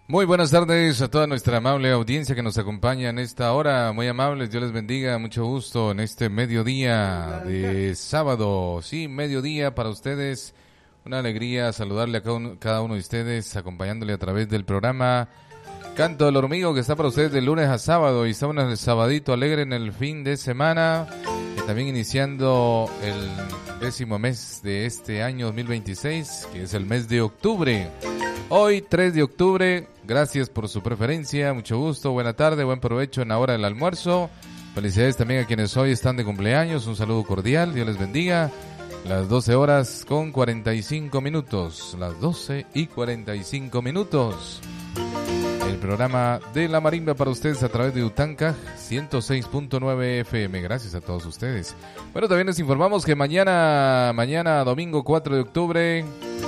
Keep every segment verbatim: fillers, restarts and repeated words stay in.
Muy buenas tardes a toda nuestra amable audiencia que nos acompaña en esta hora. Muy amables, Dios les bendiga, mucho gusto en este mediodía de sábado. Sí, mediodía para ustedes. Una alegría saludarle a cada uno, cada uno de ustedes, acompañándole a través del programa Canto del Hormigo, que está para ustedes de lunes a sábado. Y estamos en el sabadito alegre en el fin de semana. Y también iniciando el décimo mes de este año dos mil veintiséis, que es el mes de octubre. Hoy, tres de octubre, gracias por su preferencia, mucho gusto, buena tarde, buen provecho en la hora del almuerzo. Felicidades también a quienes hoy están de cumpleaños, un saludo cordial, Dios les bendiga. Las doce horas con cuarenta y cinco minutos, las doce y cuarenta y cinco minutos. El programa de La Marimba para ustedes a través de Utanca ciento seis punto nueve F M, gracias a todos ustedes. Bueno, también les informamos que mañana, mañana domingo cuatro de octubre...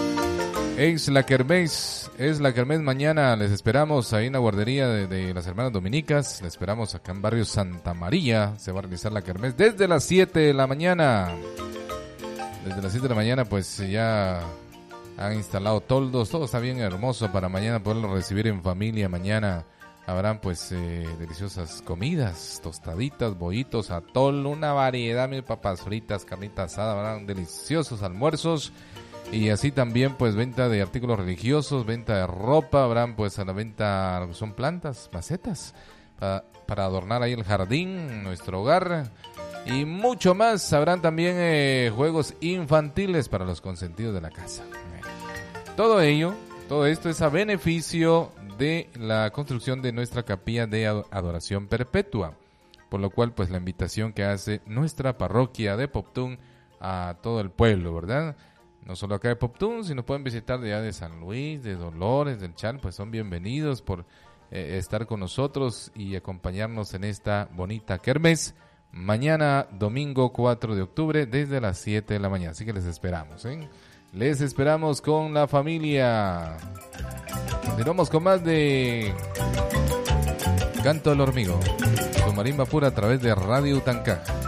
Es la kermés, es la kermés mañana, les esperamos ahí en la guardería de, de las hermanas dominicas, les esperamos acá en barrio Santa María, se va a realizar la kermés desde las siete de la mañana, desde las siete de la mañana pues ya han instalado toldos, todo está bien hermoso para mañana poderlo recibir en familia, mañana habrán pues eh, deliciosas comidas, tostaditas, bollitos, atol, una variedad de papas fritas, carnitas asadas, habrán deliciosos almuerzos. Y así también pues venta de artículos religiosos, venta de ropa, habrán pues a la venta lo que son plantas, macetas, para, para adornar ahí el jardín, nuestro hogar y mucho más. Habrán también eh, juegos infantiles para los consentidos de la casa. Todo ello, todo esto es a beneficio de la construcción de nuestra capilla de adoración perpetua, por lo cual pues la invitación que hace nuestra parroquia de Poptún a todo el pueblo, ¿verdad? No solo acá de Poptún, sino pueden visitar de allá de San Luis, de Dolores, del Chal, pues son bienvenidos por eh, estar con nosotros y acompañarnos en esta bonita kermés. Mañana, domingo cuatro de octubre, desde las siete de la mañana. Así que les esperamos, ¿eh? Les esperamos con la familia. Continuamos con más de Canto del Hormigo, su marimba pura a través de Radio Utanca.